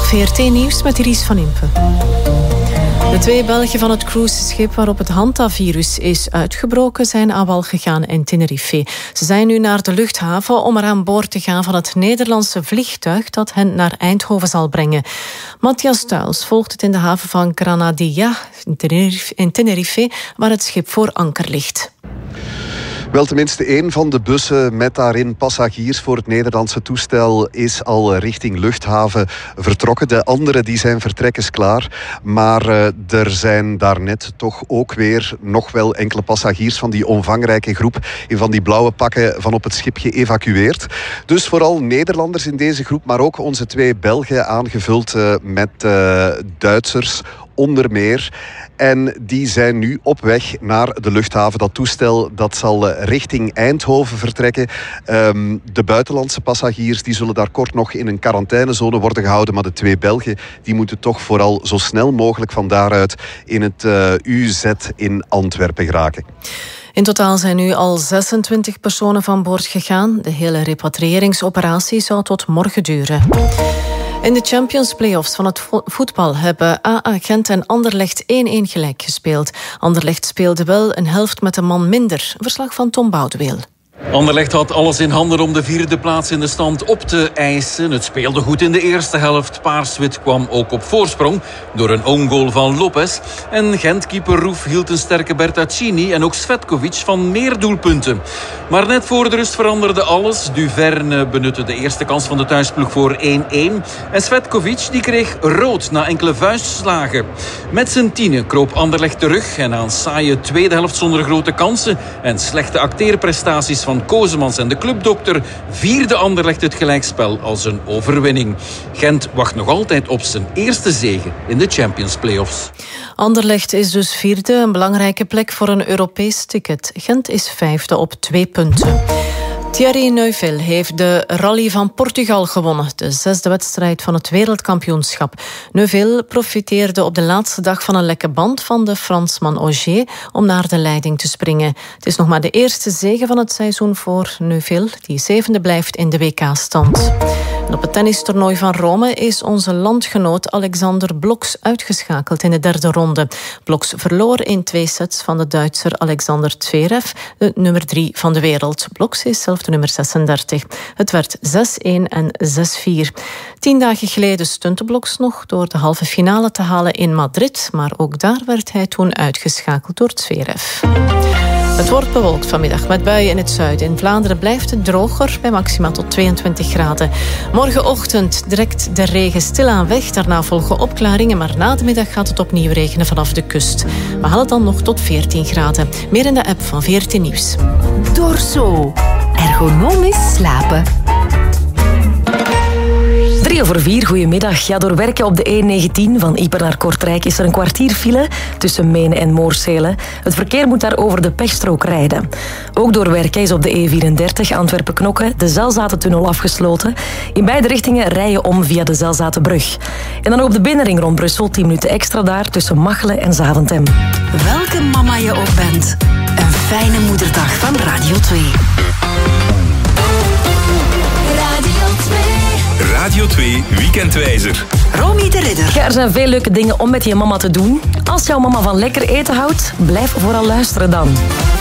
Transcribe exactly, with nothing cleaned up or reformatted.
V R T-nieuws met Iris van Impe. De twee Belgen van het cruiseschip waarop het hantavirus is uitgebroken zijn aan wal gegaan in Tenerife. Ze zijn nu naar de luchthaven om er aan boord te gaan van het Nederlandse vliegtuig dat hen naar Eindhoven zal brengen. Matthias Tuils volgt het in de haven van Granadilla in Tenerife, waar het schip voor anker ligt. Wel, tenminste één van de bussen met daarin passagiers voor het Nederlandse toestel is al richting luchthaven vertrokken. De andere die zijn vertrekkers klaar. Maar uh, er zijn daarnet toch ook weer nog wel enkele passagiers van die omvangrijke groep in van die blauwe pakken van op het schip geëvacueerd. Dus vooral Nederlanders in deze groep, maar ook onze twee Belgen aangevuld uh, met uh, Duitsers onder meer. En die zijn nu op weg naar de luchthaven. Dat toestel dat zal richting Eindhoven vertrekken. Um, de buitenlandse passagiers die zullen daar kort nog in een quarantainezone worden gehouden. Maar de twee Belgen die moeten toch vooral zo snel mogelijk van daaruit in het uh, U Z in Antwerpen geraken. In totaal zijn nu al zesentwintig personen van boord gegaan. De hele repatriëringsoperatie zou tot morgen duren. In de Champions Playoffs van het voetbal hebben A A Gent en Anderlecht één-één gelijk gespeeld. Anderlecht speelde wel een helft met een man minder. Verslag van Tom Boudeweel. Anderlecht had alles in handen om de vierde plaats in de stand op te eisen. Het speelde goed in de eerste helft. Paars-wit kwam ook op voorsprong door een own goal van Lopez. En Gent-keeper Roef hield een sterke Bertaccini en ook Svetkovic van meer doelpunten. Maar net voor de rust veranderde alles. Duverne benutte de eerste kans van de thuisploeg voor één-één. En Svetkovic die kreeg rood na enkele vuistslagen. Met zijn tienen kroop Anderlecht terug. En na een saaie tweede helft zonder grote kansen en slechte acteerprestaties van Kozemans en de clubdokter vierde Anderlecht het gelijkspel als een overwinning. Gent wacht nog altijd op zijn eerste zege in de Champions Playoffs. Anderlecht is dus vierde, een belangrijke plek voor een Europees ticket. Gent is vijfde op twee punten. Thierry Neuville heeft de Rally van Portugal gewonnen, de zesde wedstrijd van het wereldkampioenschap. Neuville profiteerde op de laatste dag van een lekke band van de Fransman Ogier om naar de leiding te springen. Het is nog maar de eerste zege van het seizoen voor Neuville, die zevende blijft in de W K-stand. En op het tennistoernooi van Rome is onze landgenoot Alexander Bloks uitgeschakeld in de derde ronde. Bloks verloor in twee sets van de Duitser Alexander Zverev, de nummer drie van de wereld. Bloks is zelf de nummer zesendertig. Het werd zes-één en zes-vier. Tien dagen geleden stunte Bloks nog door de halve finale te halen in Madrid, maar ook daar werd hij toen uitgeschakeld door Zverev. Het wordt bewolkt vanmiddag met buien in het zuiden. In Vlaanderen blijft het droger bij maximaal tot tweeëntwintig graden. Morgenochtend trekt de regen stilaan weg. Daarna volgen opklaringen, maar na de middag gaat het opnieuw regenen vanaf de kust. We halen dan nog tot veertien graden. Meer in de app van V R T Nieuws. Dorso. Ergonomisch slapen. Drie over vier, goedemiddag. Ja, door werken op de E negentien van Ieper naar Kortrijk is er een kwartier file tussen Menen en Moorsele. Het verkeer moet daar over de pechstrook rijden. Ook door werken is op de E vierendertig Antwerpen-Knokke de Zelzatentunnel afgesloten. In beide richtingen rij je om via de Zelzatenbrug. En dan op de binnenring rond Brussel tien minuten extra daar tussen Machelen en Zaventem. Welke mama je ook bent, een fijne moederdag van Radio twee. Radio twee. Radio twee Weekendwijzer. Romy de Ridder. Ja, er zijn veel leuke dingen om met je mama te doen. Als jouw mama van lekker eten houdt, blijf vooral luisteren dan.